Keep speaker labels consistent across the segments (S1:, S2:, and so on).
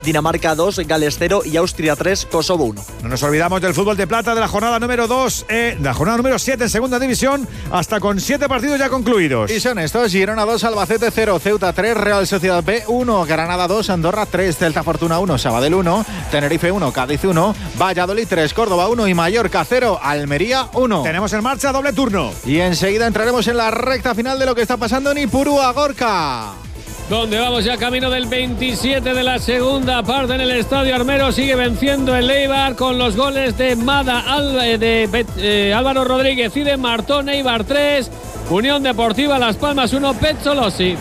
S1: Dinamarca 2, Gales 0 y Austria 3, Kosovo 1.
S2: No nos olvidamos del fútbol de plata de la jornada número 2, la jornada número 7 en segunda división, hasta con 7 partidos ya concluidos.
S3: Y son estos: Girona 2, Albacete 0, Ceuta 3, Real Sociedad B 1, Granada 2, Andorra 3, Celta Fortuna 1, Sabadell 1, Tenerife 1, Cádiz 1, Valladolid 3, Córdoba 1 y Mallorca 0, Almería 1.
S2: Tenemos en marcha doble turno.
S3: Y enseguida entraremos en la recta final de lo que está pasando en Ipurúa, Gorka.
S4: Donde vamos ya camino del 27 de la segunda parte en el Estadio Armero. Sigue venciendo el Eibar con los goles de Álvaro Rodríguez y de Martón. Eibar 3, Unión Deportiva Las Palmas 1, Pecholesi.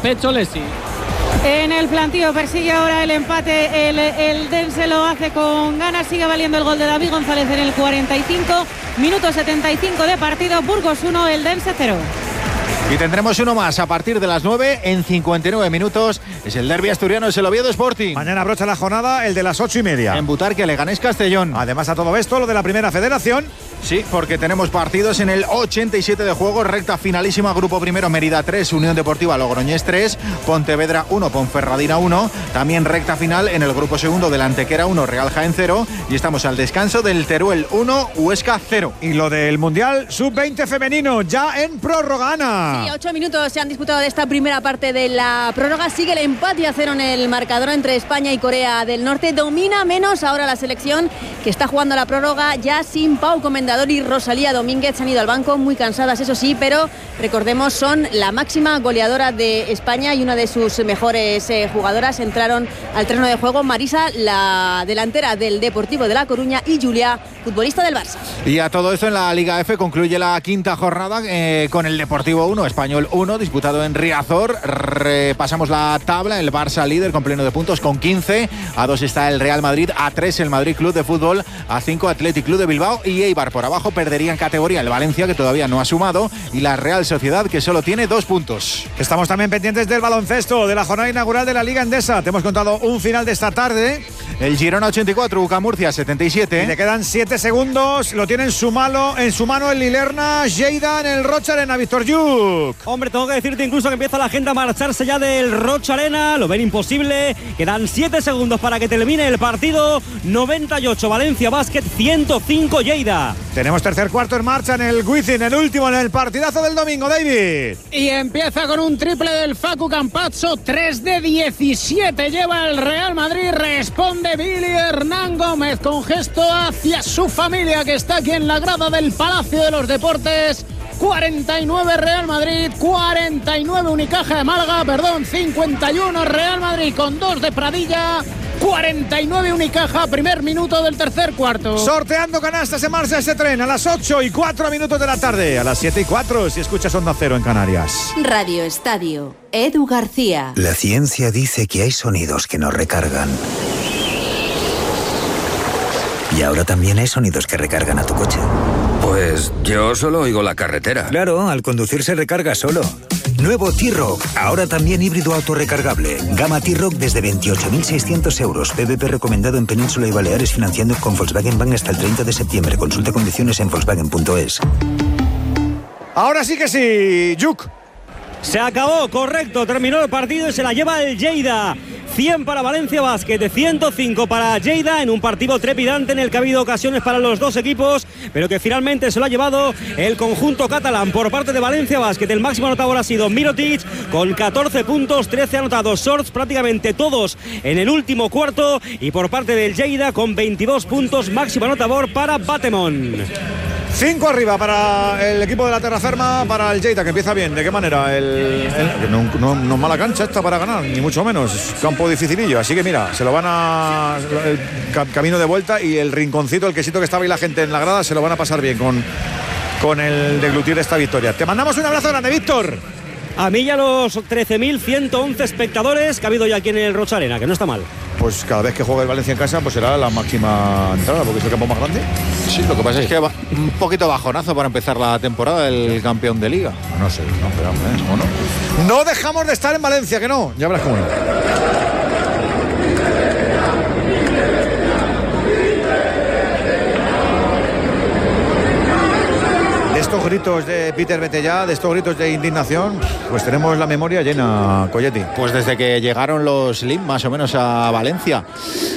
S5: En el plantío persigue ahora el empate, el Dense lo hace con ganas, sigue valiendo el gol de David González en el 45, minuto 75 de partido, Burgos 1, el Dense 0.
S3: Y tendremos uno más a partir de las 9 en 59 minutos. Es el derbi asturiano, es el Oviedo Sporting.
S2: Mañana brocha la jornada, el de las 8:30.
S3: En Butarque, Leganés Castellón.
S2: Además a todo esto, lo de la Primera Federación.
S3: Sí, porque tenemos partidos en el 87 de juego, recta finalísima, grupo primero, Mérida 3, Unión Deportiva Logroñés 3, Pontevedra 1, Ponferradina 1, también recta final en el grupo segundo del Antequera 1, Real Jaén 0, y estamos al descanso del Teruel 1, Huesca 0.
S2: Y lo del Mundial Sub-20 femenino, ya en prórroga, Ana.
S6: Sí, 8 minutos se han disputado de esta primera parte de la prórroga, sigue el empate a 0 en el marcador entre España y Corea del Norte, domina menos ahora la selección que está jugando la prórroga ya sin Pau Comendador y Rosalía Domínguez, se han ido al banco muy cansadas, eso sí, pero recordemos son la máxima goleadora de España y una de sus mejores jugadoras. Entraron al terreno de juego Marisa, la delantera del Deportivo de La Coruña, y Julia, futbolista del Barça.
S3: Y a todo esto en la Liga F concluye la quinta jornada con el Deportivo 1, Español 1, disputado en Riazor. Repasamos la tabla, el Barça líder con pleno de puntos con 15, a 2 está el Real Madrid, a 3 el Madrid Club de Fútbol, a 5 Athletic Club de Bilbao y Eibar. Por abajo perderían categoría el Valencia, que todavía no ha sumado, y la Real Sociedad, que solo tiene 2 puntos.
S2: Estamos también pendientes del baloncesto, de la jornada inaugural de la Liga Endesa. Te hemos contado un final de esta tarde.
S3: El Girona 84, UCA Murcia 77.
S2: Y le quedan 7 segundos. Lo tiene en su mano el Lilerna, Lleida en el Rocha Arena, Víctor Lluc.
S7: Hombre, tengo que decirte incluso que empieza la gente a marcharse ya del Rocha Arena. Lo ven imposible. Quedan 7 segundos para que termine el partido. 98 Valencia Basket, 105 Lleida.
S2: Tenemos tercer cuarto en marcha en el Wizzing, el último en el partidazo del domingo, David.
S8: Y empieza con un triple del Facu Campazzo, 3 de 17 lleva el Real Madrid, responde Billy Hernán Gómez con gesto hacia su familia que está aquí en la grada del Palacio de los Deportes. 49 Real Madrid, 49 Unicaja de Málaga, 51 Real Madrid con 2 de Pradilla, 49 Unicaja, primer minuto del tercer cuarto.
S2: Sorteando canastas en marcha ese tren a las 8:04 de la tarde, a las 7:04 si escuchas Onda Cero en Canarias.
S9: Radio Estadio, Edu García.
S10: La ciencia dice que hay sonidos que nos recargan. Y ahora también hay sonidos que recargan a tu coche.
S11: Pues yo solo oigo la carretera.
S10: Claro, al conducir se recarga solo. Nuevo T-Roc, ahora también híbrido autorrecargable. Gama T-Roc desde 28.600 euros. PVP recomendado en Península y Baleares, financiando con Volkswagen Bank hasta el 30 de septiembre. Consulta condiciones en Volkswagen.es.
S2: Ahora sí que sí, Yuk.
S7: Se acabó, correcto, terminó el partido y se la lleva el Lleida. 100 para Valencia Basket, 105 para Lleida, en un partido trepidante en el que ha habido ocasiones para los dos equipos, pero que finalmente se lo ha llevado el conjunto catalán. Por parte de Valencia Basket, el máximo anotador ha sido Mirotic, con 14 puntos, 13 anotados, shorts prácticamente todos en el último cuarto, y por parte del Lleida con 22 puntos, máximo anotador para Batemon.
S2: 5 arriba para el equipo de la Terraferma, para el Lleida, que empieza bien. ¿De qué manera? No es mala cancha esta para ganar, ni mucho menos. Es campo dificilillo, así que mira, se lo van a... El camino de vuelta y el rinconcito, el quesito que estaba ahí la gente en la grada, se lo van a pasar bien con el deglutir de esta victoria. Te mandamos un abrazo grande, Víctor.
S7: A mí ya los 13.111 espectadores que ha habido ya aquí en el Rocha Arena, que no está mal.
S2: Pues cada vez que juega el Valencia en casa, pues será la máxima entrada, porque es el campo más grande.
S3: Sí, lo que pasa es que va un poquito bajonazo para empezar la temporada el campeón de Liga.
S2: No sé, no, pero ¿o no? No dejamos de estar en Valencia, que no. Ya verás cómo no. Estos gritos de Peter Betellá, de estos gritos de indignación, pues tenemos la memoria llena, Colletti.
S3: Pues desde que llegaron los LIM más o menos a Valencia.